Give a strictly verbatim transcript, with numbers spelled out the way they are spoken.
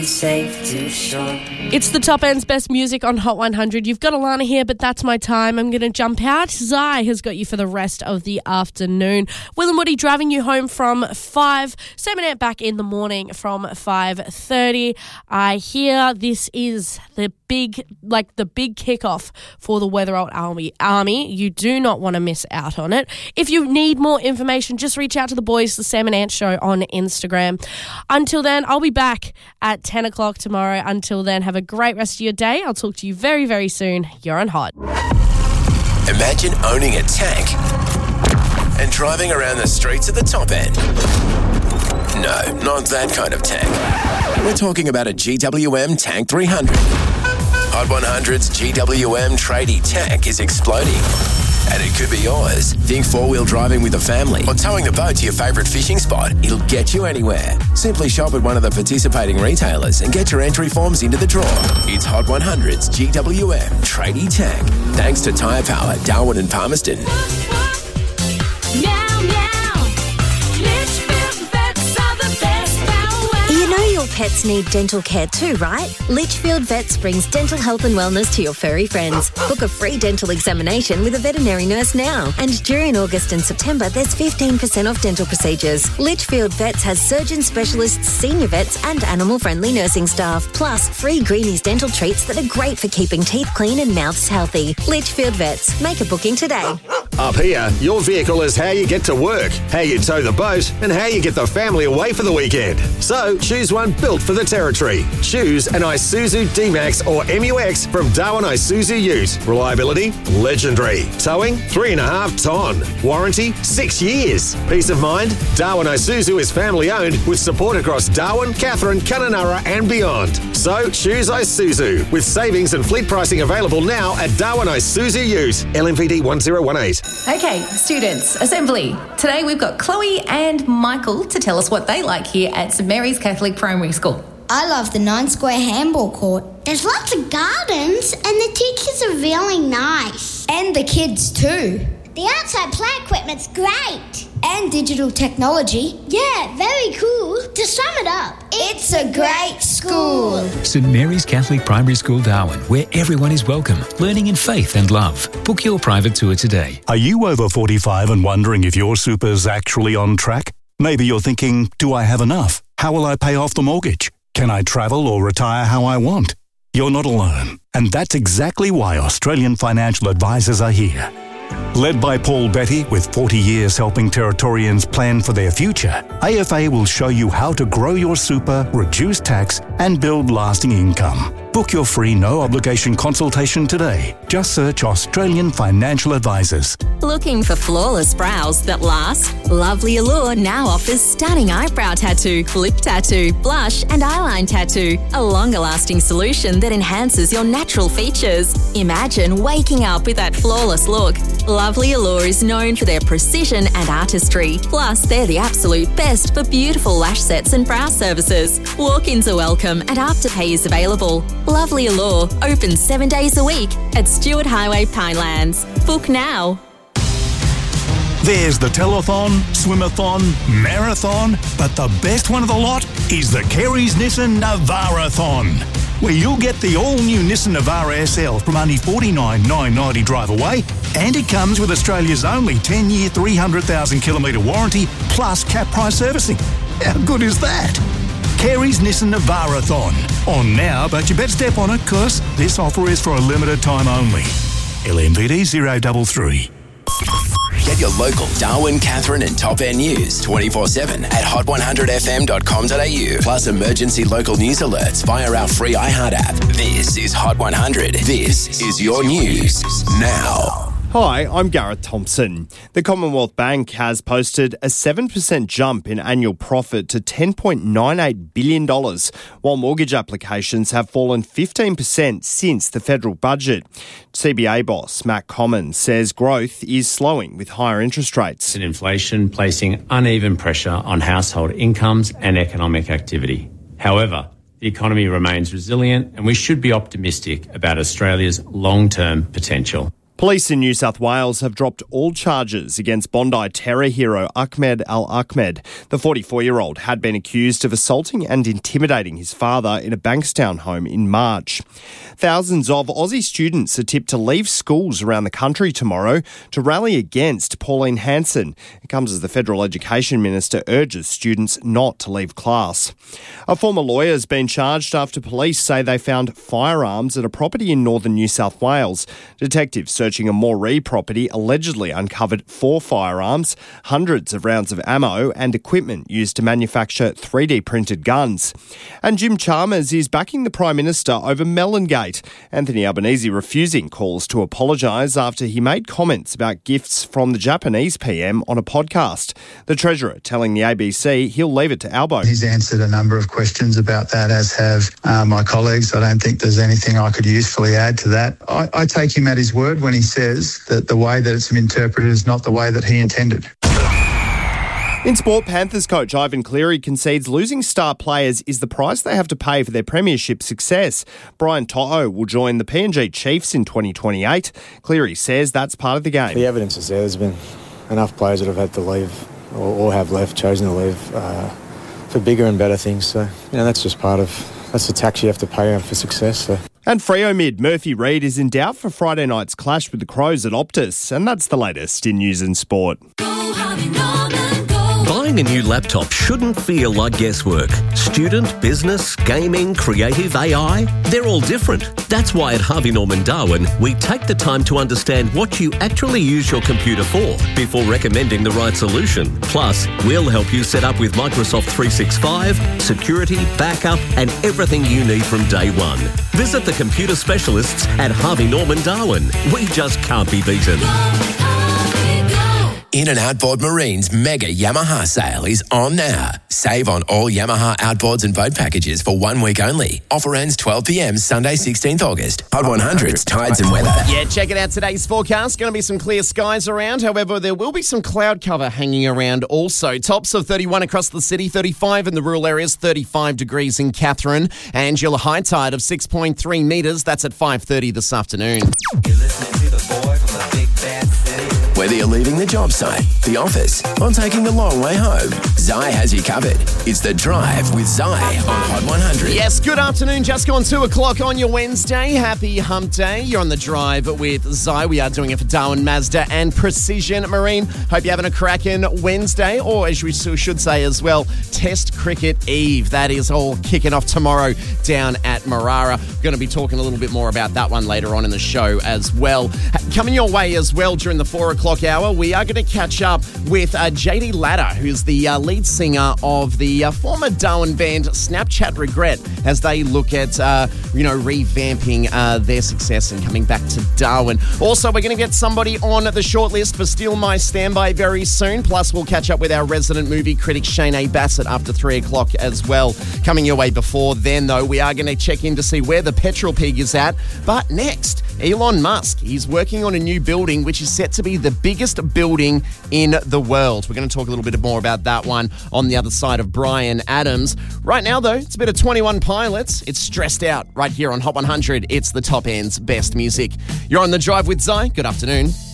Safe to shore. It's the top end's best music on Hot one hundred. You've got Alana here, but that's my time. I'm going to jump out. Zai has got you for the rest of the afternoon. Will and Woody driving you home from five. Sam and Ant back in the morning from five thirty. I hear this is the big, like the big kickoff for the Weatherald Army. Army. You do not want to miss out on it. If you need more information, just reach out to the boys, the Sam and Ant Show on Instagram. Until then, I'll be back at ten o'clock tomorrow. Until then, have a great rest of your day. I'll talk to you very, very soon. You're on Hot. Imagine owning a tank and driving around the streets at the top end. No, not that kind of tank. We're talking about a G W M Tank three hundred. Hot one hundred's G W M tradie tank is exploding. And it could be yours. Think four-wheel driving with a family or towing the boat to your favourite fishing spot. It'll get you anywhere. Simply shop at one of the participating retailers and get your entry forms into the draw. It's Hot one hundred's G W M Tradie Tank. Thanks to Tyre Power, Darwin and Palmerston. Meow, meow. Litchfield Vets are the best. Wow, wow. You know your pets need dental care too, right? Litchfield Vets brings dental health and wellness to your furry friends. Book a free dental examination with a veterinary nurse now. And during August and September, there's fifteen percent off dental procedures. Litchfield Vets has surgeon specialists, senior vets and animal-friendly nursing staff. Plus, free Greenies dental treats that are great for keeping teeth clean and mouths healthy. Litchfield Vets. Make a booking today. Up here, your vehicle is how you get to work, how you tow the boat, and how you get the family away for the weekend. So, choose one built for the territory. Choose an Isuzu D-Max or M U X from Darwin Isuzu Ute. Reliability, legendary. Towing, three and a half ton. Warranty, six years. Peace of mind, Darwin Isuzu is family owned with support across Darwin, Katherine, Kununurra and beyond. So, choose Isuzu with savings and fleet pricing available now at Darwin Isuzu Ute. L M P D one zero one eight. Okay, students, assembly. Today we've got Chloe and Michael to tell us what they like here at St Mary's Catholic Primary School. I love the nine square handball court. There's lots of gardens and the teachers are really nice. And the kids too. The outside play equipment's great. And digital technology. Yeah, very cool. To sum it up, it's, it's a great school. St Mary's Catholic Primary School, Darwin, where everyone is welcome, learning in faith and love. Book your private tour today. Are you over forty-five and wondering if your super's actually on track? Maybe you're thinking, do I have enough? How will I pay off the mortgage? Can I travel or retire how I want? You're not alone. And that's exactly why Australian financial advisors are here. Led by Paul Betty, with forty years helping Territorians plan for their future, A F A will show you how to grow your super, reduce tax, and build lasting income. Book your free no-obligation consultation today. Just search Australian Financial Advisors. Looking for flawless brows that last? Lovely Allure now offers stunning eyebrow tattoo, lip tattoo, blush and eyeline tattoo. A longer-lasting solution that enhances your natural features. Imagine waking up with that flawless look. Lovely Allure is known for their precision and artistry. Plus, they're the absolute best for beautiful lash sets and brow services. Walk-ins are welcome and Afterpay is available. Lovely Allure, open seven days a week at Stewart Highway, Pinelands. Book now. There's the telethon, swimathon, marathon, but the best one of the lot is the Kerry's Nissan Navara-thon, where you'll get the all-new Nissan Navara S L from only forty-nine thousand nine hundred ninety drive away, and it comes with Australia's only ten-year, three hundred thousand kilometre warranty plus cap price servicing. How good is that? Kerry's Nissan Navara-thon. On now, but you better step on it, cause this offer is for a limited time only. L M V D zero three three. Get your local Darwin, Katherine and Top End news twenty-four seven at hot one hundred f m dot com dot a u. Plus emergency local news alerts via our free iHeart app. This is Hot one hundred. This is your news now. Hi, I'm Gareth Thompson. The Commonwealth Bank has posted a seven percent jump in annual profit to ten point nine eight billion dollars, while mortgage applications have fallen fifteen percent since the federal budget. C B A boss Matt Commons says growth is slowing with higher interest rates. And inflation placing uneven pressure on household incomes and economic activity. However, the economy remains resilient and we should be optimistic about Australia's long-term potential. Police in New South Wales have dropped all charges against Bondi terror hero Ahmed Al-Ahmed. The forty-four-year-old had been accused of assaulting and intimidating his father in a Bankstown home in March. Thousands of Aussie students are tipped to leave schools around the country tomorrow to rally against Pauline Hanson. It comes as the Federal Education Minister urges students not to leave class. A former lawyer has been charged after police say they found firearms at a property in northern New South Wales. Detectives searching a Moree property allegedly uncovered four firearms, hundreds of rounds of ammo and equipment used to manufacture three D printed guns. And Jim Chalmers is backing the Prime Minister over Melongate. Anthony Albanese refusing calls to apologise after he made comments about gifts from the Japanese P M on a podcast. The Treasurer telling the A B C he'll leave it to Albo. He's answered a number of questions about that, as have uh, my colleagues. I don't think there's anything I could usefully add to that. I, I take him at his word when he says that the way that it's interpreted is not the way that he intended. In sport, Panthers coach Ivan Cleary concedes losing star players is the price they have to pay for their premiership success. Brian To'o will join the P N G Chiefs in twenty twenty-eight. Cleary says that's part of the game. The evidence is there. There's been enough players that have had to leave or, or have left, chosen to leave uh, for bigger and better things. So, you know, that's just part of, that's the tax you have to pay for success. So. And Freo mid Murphy Reid is in doubt for Friday night's clash with the Crows at Optus. And that's the latest in news and sport. Buying a new laptop shouldn't feel like guesswork. Student, business, gaming, creative, A I, they're all different. That's why at Harvey Norman Darwin, we take the time to understand what you actually use your computer for before recommending the right solution. Plus, we'll help you set up with Microsoft three sixty-five, security, backup, and everything you need from day one. Visit the computer specialists at Harvey Norman Darwin. We just can't be beaten. In and Outboard Marine's mega Yamaha sale is on now. Save on all Yamaha outboards and boat packages for one week only. Offer ends twelve p.m. Sunday, sixteenth August. Hot one hundred's tides and weather. Yeah, check it out. Today's forecast. Going to be some clear skies around. However, there will be some cloud cover hanging around also. Tops of thirty-one across the city, thirty-five in the rural areas, thirty-five degrees in Katherine. And you'll a high tide of six point three metres. That's at five thirty this afternoon. You're listening to the boy from the big bad city. Whether you're leaving the job site, the office, or taking the long way home, Zai has you covered. It's The Drive with Zai on Hot one hundred. Yes, good afternoon. Just gone two o'clock on your Wednesday. Happy hump day. You're on The Drive with Zai. We are doing it for Darwin Mazda and Precision Marine. Hope you're having a cracking Wednesday, or as we should say as well, Test Cricket Eve. That is all kicking off tomorrow down at Marara. We're going to be talking a little bit more about that one later on in the show as well. Coming your way as well during the four o'clock hour, we are going to catch up with uh, J D Latta, who's the uh, lead singer of the uh, former Darwin band Snapchat Regret, as they look at, uh, you know, revamping uh, their success and coming back to Darwin. Also, we're going to get somebody on the shortlist for Steal My Standby very soon. Plus, we'll catch up with our resident movie critic Shane A. Bassett after three o'clock as well. Coming your way before then, though, we are going to check in to see where the petrol pig is at. But next, Elon Musk, he's working on a new building which is set to be the biggest building in the world. We're going to talk a little bit more about that one on the other side of Brian Adams. Right now, though, it's a bit of twenty-one Pilots. It's Stressed Out right here on Hot one hundred. It's the top end's best music. You're on The Drive with Zai. Good afternoon.